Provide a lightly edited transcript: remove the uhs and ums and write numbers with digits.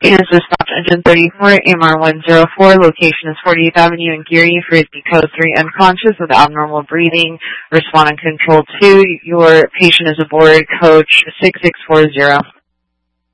Kansas stop engine 34, AMR 104, location is 40th Avenue in Geary, Frisbee Code 3, unconscious with abnormal breathing, respond on control 2. Your patient is aboard coach 6640.